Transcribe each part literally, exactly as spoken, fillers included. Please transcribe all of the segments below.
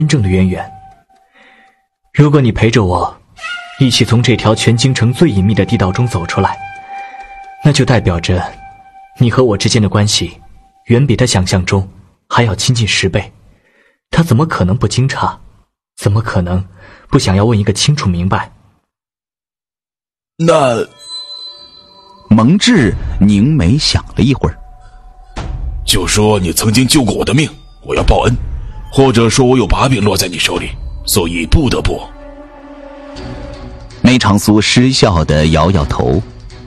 真正的渊源。如果你陪着我一起从这条全京城最隐秘的地道中走出来，那就代表着你和我之间的关系远比他想象中还要亲近十倍。他怎么可能不惊诧？怎么可能不想要问一个清楚明白？ 那蒙挚凝眉想了一会儿， 就说你曾经救过我的命，我要报恩，或者说我有把柄落在你手里，所以不得不。 梅长苏失笑地摇摇头，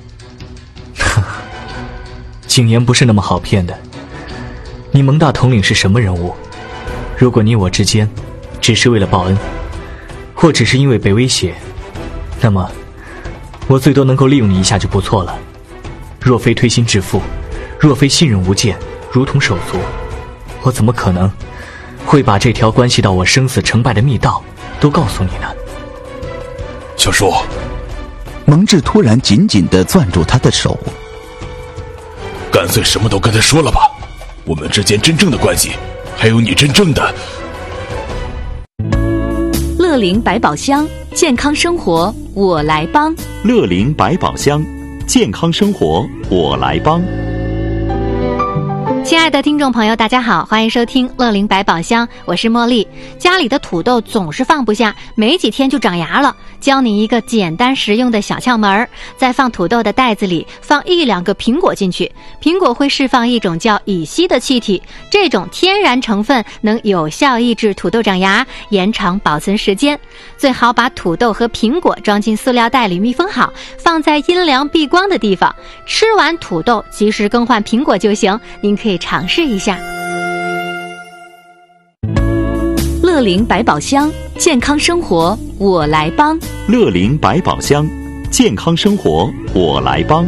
谨言不是那么好骗的。你蒙大统领是什么人物？如果你我之间只是为了报恩，或只是因为被威胁，那么我最多能够利用你一下就不错了。若非推心置腹，若非信任无间，如同手足，我怎么可能会把这条关系到我生死成败的密道都告诉你呢？ 小叔， 蒙挚突然紧紧地攥住他的手， 干脆什么都跟他说了吧，我们之间真正的关系，还有你真正的。 乐龄百宝箱，健康生活我来帮。 乐龄百宝箱，健康生活我来帮。 亲爱的听众朋友，大家好，欢迎收听乐龄百宝箱，我是茉莉。家里的土豆总是放不下，没几天就长芽了。教你一个简单实用的小窍门，在放土豆的袋子里放一两个苹果进去，苹果会释放一种叫乙烯的气体，这种天然成分能有效抑制土豆长芽，延长保存时间。最好把土豆和苹果装进塑料袋里密封好，放在阴凉避光的地方。吃完土豆及时更换苹果就行，您可以尝试一下。乐龄百宝箱，健康生活我来帮。 乐龄百宝箱，健康生活我来帮。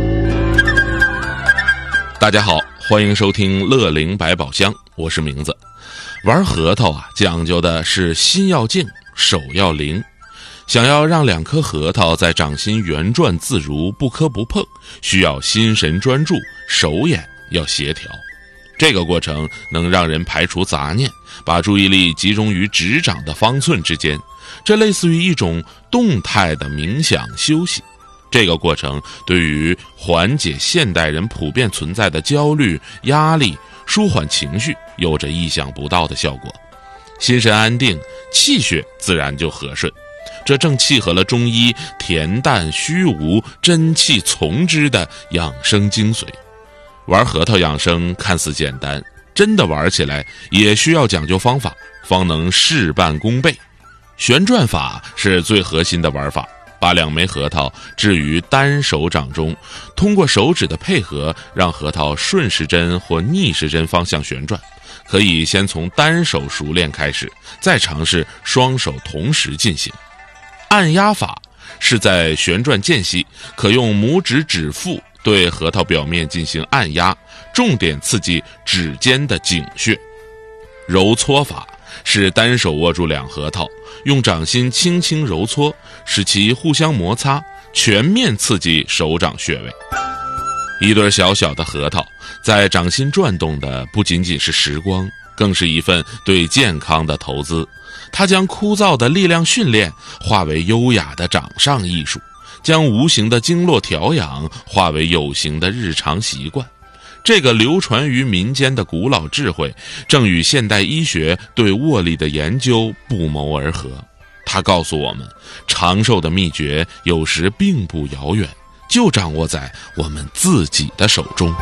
大家好，欢迎收听乐龄百宝箱，我是名字。玩核桃啊，讲究的是心要静，手要灵。想要让两颗核桃在掌心圆转自如，不磕不碰，需要心神专注，手眼要协调。这个过程能让人排除杂念，把注意力集中于指掌的方寸之间，这类似于一种动态的冥想休息。这个过程对于缓解现代人普遍存在的焦虑、压力、舒缓情绪有着意想不到的效果。心神安定，气血自然就和顺，这正契合了中医恬淡虚无、真气从之的养生精髓。玩核桃养生看似简单，真的玩起来也需要讲究方法，方能事半功倍。旋转法是最核心的玩法，把两枚核桃置于单手掌中，通过手指的配合，让核桃顺时针或逆时针方向旋转。可以先从单手熟练开始，再尝试双手同时进行。按压法是在旋转间隙，可用拇指指腹对核桃表面进行按压，重点刺激指尖的井穴。揉搓法是单手握住两核桃，用掌心轻轻揉搓，使其互相摩擦，全面刺激手掌穴位。一对小小的核桃在掌心转动的不仅仅是时光，更是一份对健康的投资。它将枯燥的力量训练化为优雅的掌上艺术，将无形的经络调养化为有形的日常习惯。这个流传于民间的古老智慧，正与现代医学对握力的研究不谋而合。它告诉我们，长寿的秘诀有时并不遥远，就掌握在我们自己的手中。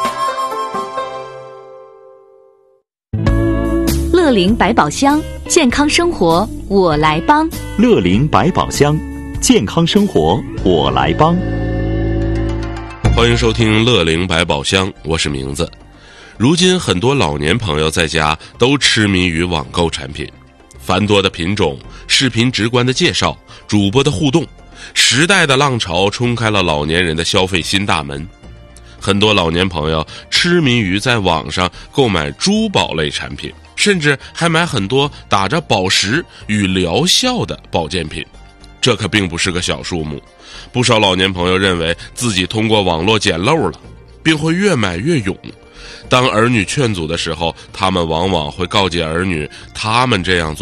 乐龄百宝箱，健康生活我来帮。 乐龄百宝箱，健康生活我来帮。 欢迎收听乐龄百宝箱，我是名字。如今很多老年朋友在家都痴迷于网购产品，繁多的品种，视频直观的介绍，主播的互动，时代的浪潮冲开了老年人的消费新大门。很多老年朋友痴迷于在网上购买珠宝类产品，甚至还买很多打着宝石与疗效的保健品，这可并不是个小数目。不少老年朋友认为自己通过网络捡漏了，并会越买越勇， 当儿女劝阻的时候，他们往往会告诫儿女，他们这样做